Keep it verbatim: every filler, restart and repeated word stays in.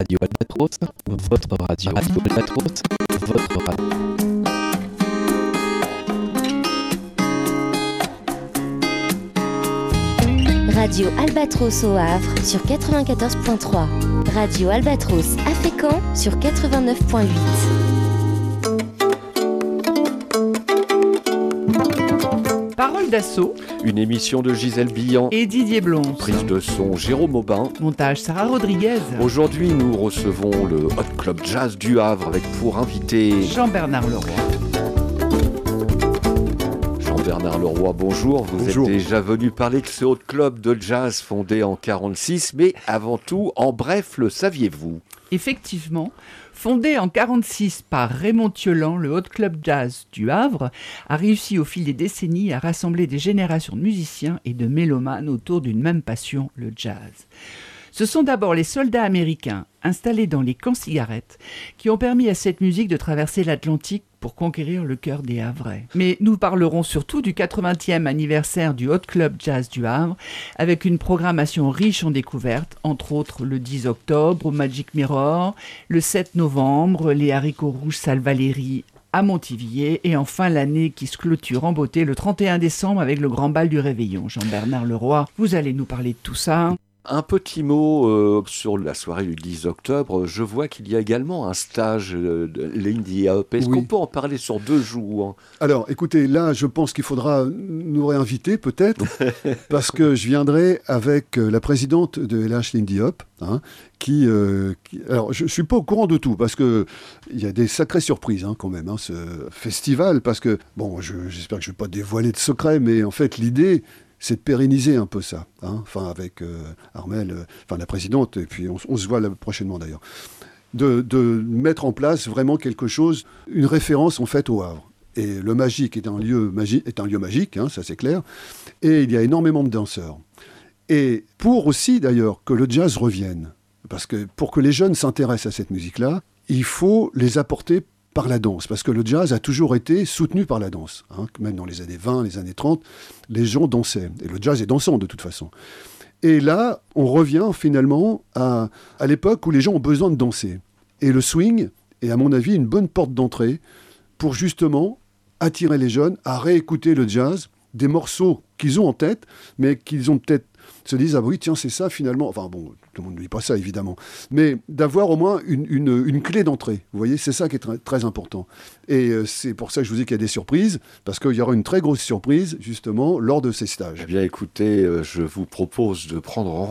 Radio Albatros, votre radio. Radio Albatros, votre radio. Radio Albatros au Havre sur quatre-vingt-quatorze virgule trois. Radio Albatros à Fécamp sur quatre-vingt-neuf virgule huit. Parole d'assaut. Une émission de Gisèle Billan et Didier Blonce. Prise de son Jérôme Aubin. Montage Sarah Rodriguez. Aujourd'hui, nous recevons le Hot Club Jazz du Havre avec pour invité Jean-Bernard Leroy. Jean-Bernard Leroy, bonjour. Vous bonjour. êtes déjà venu parler de ce Hot Club de jazz fondé en quarante-six, mais avant tout, en bref, le saviez-vous ? Effectivement, fondé en quarante-six par Raymond Thiolan, le Hot Club Jazz du Havre a réussi au fil des décennies à rassembler des générations de musiciens et de mélomanes autour d'une même passion, le jazz. Ce sont d'abord les soldats américains installés dans les camps-cigarettes qui ont permis à cette musique de traverser l'Atlantique pour conquérir le cœur des Havrais. Mais nous parlerons surtout du quatre-vingtième anniversaire du Hot Club Jazz du Havre avec une programmation riche en découvertes, entre autres le dix octobre au Magic Mirror, le sept novembre, les haricots rouges Salle Valéry à Montivier et enfin l'année qui se clôture en beauté le trente et un décembre avec le grand bal du Réveillon. Jean-Bernard Leroy, vous allez nous parler de tout ça. Un petit mot euh, sur la soirée du dix octobre. Je vois qu'il y a également un stage euh, de l'Indie Hop. Est-ce oui. qu'on peut en parler sur deux jours ? Alors, écoutez, là, je pense qu'il faudra nous réinviter, peut-être, parce que je viendrai avec la présidente de L H Lindy Hop, hein, qui, euh, qui... Alors, je ne suis pas au courant de tout, parce qu'il y a des sacrées surprises, hein, quand même, hein, ce festival, parce que, bon, je, j'espère que je ne vais pas dévoiler de secret, mais en fait, l'idée... c'est de pérenniser un peu ça, hein, enfin avec euh, Armelle, euh, enfin la présidente, et puis on, on se voit là, prochainement d'ailleurs, de, de mettre en place vraiment quelque chose, une référence en fait au Havre. Et le Magique est un lieu, magi- est un lieu magique, hein, ça c'est clair, et il y a énormément de danseurs. Et pour aussi d'ailleurs que le jazz revienne, parce que pour que les jeunes s'intéressent à cette musique-là, il faut les apporter par la danse, parce que le jazz a toujours été soutenu par la danse. Hein. Même dans les années vingt, les années trente, les gens dansaient. Et le jazz est dansant de toute façon. Et là, on revient finalement à, à l'époque où les gens ont besoin de danser. Et le swing est, à mon avis, une bonne porte d'entrée pour justement attirer les jeunes à réécouter le jazz, des morceaux qu'ils ont en tête, mais qu'ils ont peut-être se disent « Ah oui, tiens, c'est ça finalement ». Enfin bon, tout le monde ne dit pas ça, évidemment. Mais d'avoir au moins une, une, une clé d'entrée. Vous voyez, c'est ça qui est très, très important. Et euh, c'est pour ça que je vous dis qu'il y a des surprises, parce qu'il y aura une très grosse surprise, justement, lors de ces stages. Eh bien, écoutez, euh, je vous propose de prendre